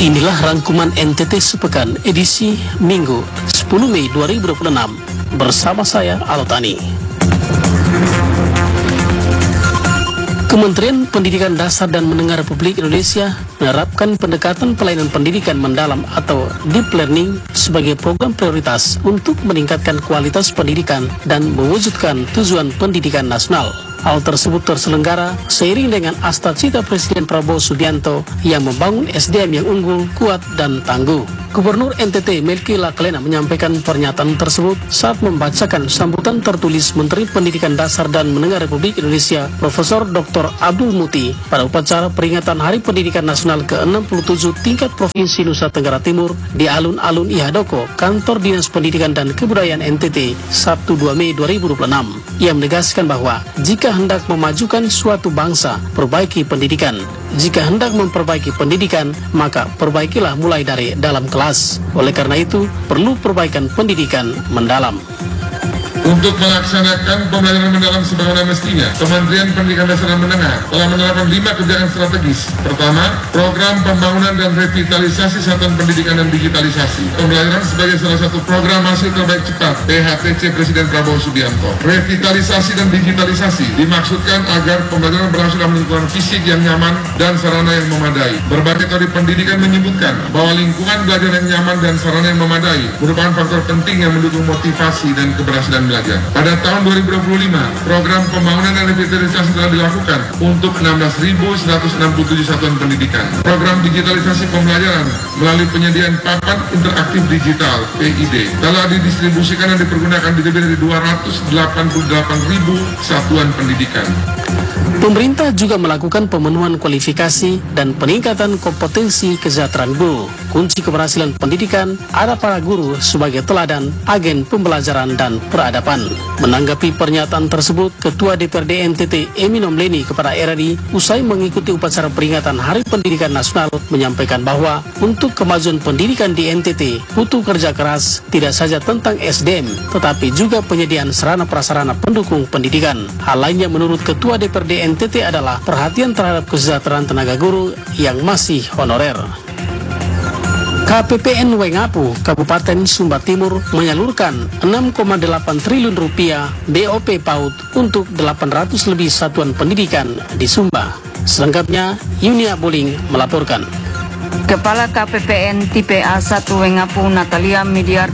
Inilah rangkuman NTT Sepekan edisi Minggu 10 Mei 2026 bersama saya Alotani. Kementerian Pendidikan Dasar dan Menengah Republik Indonesia menerapkan pendekatan pelayanan pendidikan mendalam atau deep learning sebagai program prioritas untuk meningkatkan kualitas pendidikan dan mewujudkan tujuan pendidikan nasional. Hal tersebut terselenggara seiring dengan cita Presiden Prabowo Subianto yang membangun SDM yang unggul, kuat, dan tangguh. Gubernur NTT Melki Laklena menyampaikan pernyataan tersebut saat membacakan sambutan tertulis Menteri Pendidikan Dasar dan Menengah Republik Indonesia Profesor Dr. Abdul Muti pada upacara peringatan Hari Pendidikan Nasional ke-67 tingkat Provinsi Nusa Tenggara Timur di Alun-Alun Ihadoko, Kantor Dinas Pendidikan dan Kebudayaan NTT, Sabtu 2 Mei 2026. Ia menegaskan bahwa jika hendak memajukan suatu bangsa, perbaiki pendidikan. Jika hendak memperbaiki pendidikan, maka perbaikilah mulai dari dalam kelas. Oleh karena itu, perlu perbaikan pendidikan mendalam. Untuk melaksanakan pembelajaran mendalam sebagaimana mestinya, Kementerian Pendidikan Dasar dan Menengah telah menerapkan 5 kebijakan strategis. Pertama, program pembangunan dan revitalisasi satuan pendidikan dan digitalisasi. Pembelajaran sebagai salah satu program hasil terbaik cepat PHTC Presiden Prabowo Subianto. Revitalisasi dan digitalisasi dimaksudkan agar pembelajaran berlangsung dalam lingkungan fisik yang nyaman dan sarana yang memadai. Berbagai teori pendidikan menyebutkan bahwa lingkungan belajar yang nyaman dan sarana yang memadai merupakan faktor penting yang mendukung motivasi dan keberhasilan belajar. Pada tahun 2025, program pembangunan dan revitalisasi telah dilakukan untuk 16.167 satuan pendidikan. Program digitalisasi pembelajaran melalui penyediaan papan interaktif digital (PID) telah didistribusikan dan dipergunakan di lebih dari 288.000 satuan pendidikan. Pemerintah juga melakukan pemenuhan kualifikasi dan peningkatan kompetensi kesejahteraan guru. Kunci keberhasilan pendidikan ada para guru sebagai teladan, agen pembelajaran dan peradaban. Menanggapi pernyataan tersebut, Ketua DPRD NTT Eminom Leni kepada RRI usai mengikuti upacara peringatan Hari Pendidikan Nasional menyampaikan bahwa untuk kemajuan pendidikan di NTT butuh kerja keras, tidak saja tentang SDM, tetapi juga penyediaan sarana prasarana pendukung pendidikan. Hal lainnya menurut Ketua DPRD NTT adalah perhatian terhadap kesejahteraan tenaga guru yang masih honorer. KPPN Wengapu, Kabupaten Sumba Timur menyalurkan 6,8 triliun rupiah BOP PAUD untuk 800 lebih satuan pendidikan di Sumba. Selengkapnya, Yunia Boling melaporkan. Kepala KPPN Tipe A1 Wengapu Natalia Midiar